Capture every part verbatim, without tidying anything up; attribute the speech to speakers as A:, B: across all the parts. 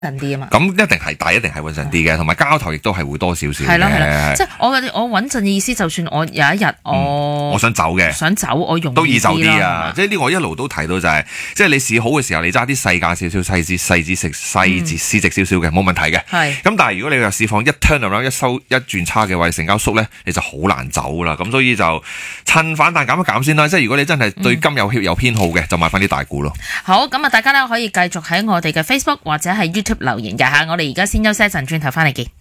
A: 啲啊嘛，
B: 咁一定係大，一定係穩陣啲嘅，同埋交投亦都係會多少少嘅。
A: 係啦係啦，即係我嘅我穩陣嘅意思，就算我有一日我、
B: 嗯、我想走嘅，
A: 想走我容易
B: 都易走啲
A: 啦。
B: 啊！即係呢個我一路都提到就係、是，即係你市好嘅時候，你揸啲細價少少、細節細節食細節市值少少嘅冇問題嘅。
A: 係
B: 咁，但係如果你話市況一 turn around 一收一轉差嘅話，成交縮咧，你就好難走啦。咁所以就趁反彈減一減先啦。即係如果你真係對金有有偏好嘅，就買翻啲大股咯。
A: 好，咁啊，大家咧可以繼續喺我哋嘅 Facebook 或者係 YouTube 留言嘅吓，我哋而家先休息一陣，轉頭翻嚟見。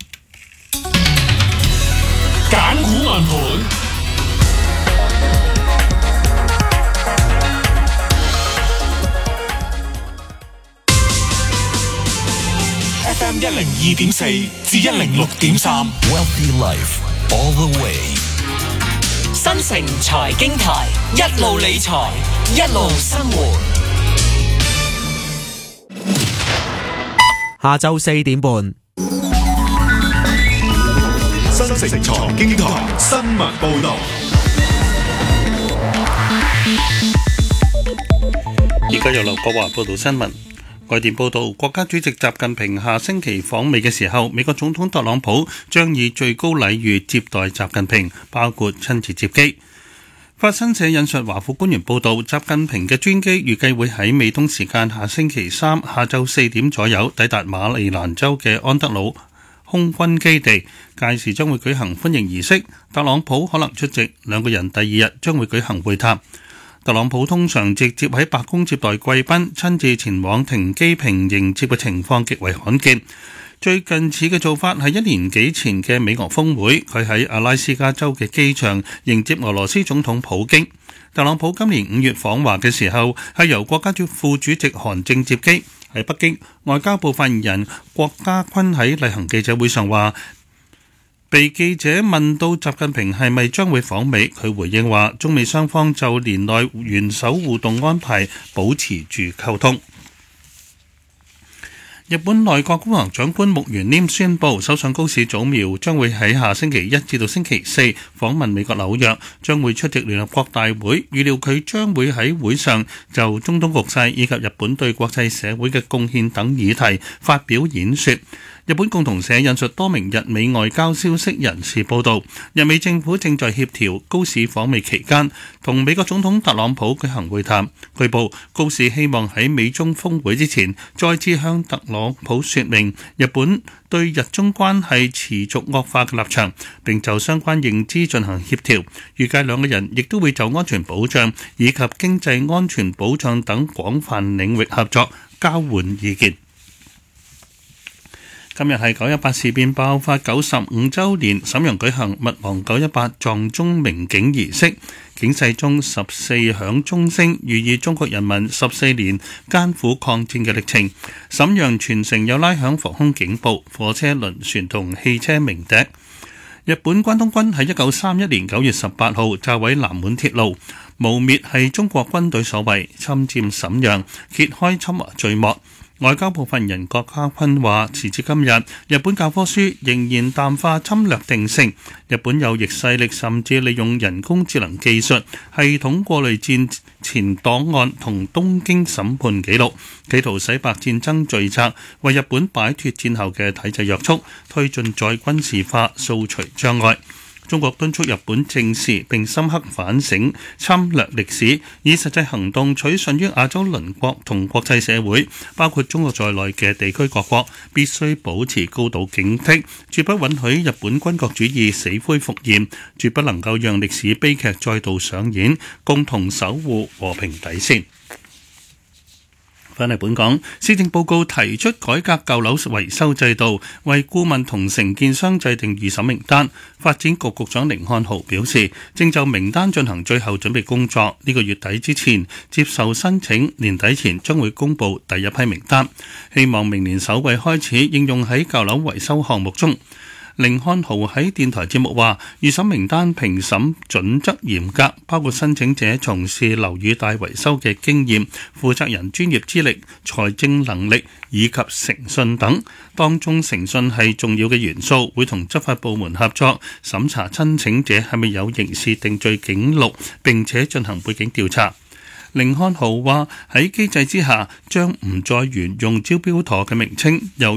C: 揀股問盤 F M 一零二點四至一零六點三
D: Wealthy Life all the way。
E: 新城財經台，一路理財，一路生活。
F: 下晝四點半，
C: 新城財經台新聞報道。
G: 而家由劉國華報道新聞。外電報道，國家主席習近平下星期訪美嘅時候，美國總統特朗普將以最高禮遇接待習近平，包括親自接機。法新社引述華府官員報道，習近平嘅專機預計會喺美東時間下星期三下晝四點左右抵達馬里蘭州嘅安德魯空軍基地，屆時將會舉行歡迎儀式，特朗普可能出席，兩個人第二日將會舉行會談。特朗普通常直接喺白宮接待貴賓，親自前往停機坪迎接嘅情況極為罕見。最近似嘅做法係一年幾前嘅美俄峰會，佢喺阿拉斯加州嘅機場迎接俄羅斯總統普京。特朗普今年五月訪華嘅時候，係由國家副主席韓正接機。喺北京，外交部發言人郭家坤喺例行記者會上話，被記者問到習近平係咪將會訪美，佢回應話，中美雙方就年內元首互動安排保持住溝通。日本內閣官房長官木原稔宣布，首相高市早苗將會喺下星期一至到星期四訪問美國紐約，將會出席聯合國大會，預料佢將會喺會上就中東局勢以及日本對國際社會嘅貢獻等議題發表演說。日本共同社引述多名日美外交消息人士報道，日美政府正在協調高市訪美期間同美國總統特朗普舉行會談。據報，高市希望喺美中峰會之前再次向特朗普說明日本對日中關係持續惡化嘅立場，並就相關認知進行協調。預計兩個人亦都會就安全保障以及經濟安全保障等廣泛領域合作，交換意見。今日係九一八事變爆發九十五週年，瀋陽舉行勿忘九一八撞鐘鳴警儀式，警世鐘十四響鐘聲，寓意中國人民十四年艱苦抗戰嘅歷程。瀋陽全城有拉響防空警報、火車、輪船同汽車鳴笛。日本關東軍喺一九三一年九月十八號炸毀南滿鐵路，誣衊係中國軍隊所為，侵佔瀋陽，揭開侵華序幕。外交部發言人郭家坤話，時至今日，日本教科書仍然淡化侵略定性，日本右翼勢力甚至利用人工智能技術系統過濾戰前檔案同東京審判記錄，企圖洗白戰爭罪責，為日本擺脫戰後嘅體制約束，推進再軍事化，掃除障礙。中國敦促日本正視並深刻反省侵略歷史，以實際行動取信於亞洲鄰國同國際社會，包括中國在內嘅地區各國，必須保持高度警惕，絕不允許日本軍國主義死灰復燃，絕不能夠讓歷史悲劇再度上演，共同守護和平底線。返嚟本港，施政報告提出改革舊樓維修制度，為顧問同承建商制定預審名單。發展局局長甯漢豪表示，正就名單進行最後準備工作，呢個月底之前接受申請，年底前將會公布第一批名單，希望明年首季開始應用喺舊樓維修項目中。甯漢豪喺電台節目話，預審名單評審準則嚴格，包括申請者從事樓宇大維修嘅經驗、負責人專業資歷、財政能力以及誠信等。當中誠信係重要嘅元素，會同執法部門合作審查申請者係咪有刑事定罪記錄，並且進行背景調查。甯漢豪話喺機制之下，將唔再沿用招標妥嘅名稱，由